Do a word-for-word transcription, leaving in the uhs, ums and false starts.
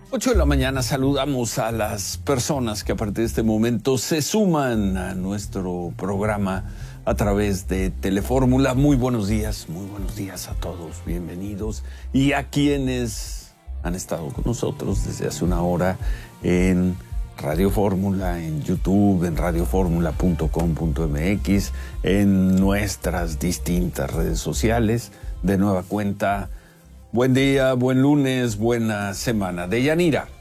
ocho de la mañana saludamos a las personas que a partir de este momento se suman a nuestro programa a través de Telefórmula. Muy buenos días, muy buenos días a todos, bienvenidos. Y a quienes han estado con nosotros desde hace una hora en Radio Fórmula, en YouTube, en radioformula punto com punto m x, en nuestras distintas redes sociales. De nueva cuenta, buen día, buen lunes, buena semana. Deyanira.